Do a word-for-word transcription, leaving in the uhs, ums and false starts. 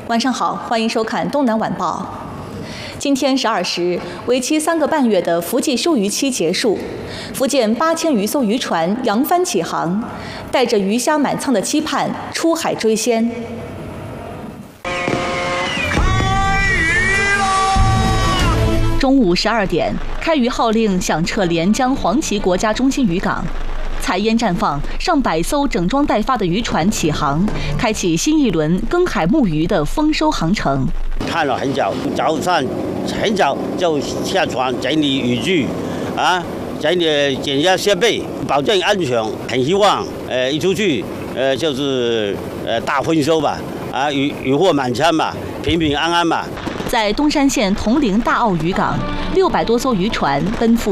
晚上好，欢迎收看《东南晚报》。今天十二时，为期三个半月的福记休渔期结束，福建八千余艘渔船扬帆起航，带着鱼虾满仓的期盼出海追仙。中午十二点，开渔号令响彻连江黄岐国家中心渔港。彩烟绽放，上百艘整装待发的渔船起航，开启新一轮耕海牧渔的丰收航程。 看了很久，早上很早就下船整理渔具，啊，整理检查设备，保证安全。很希望，呃，一出去，呃，就是呃大丰收吧，啊，渔渔获满仓吧，平平安安吧。 在东山县铜陵大澳渔港，六百多艘渔船奔赴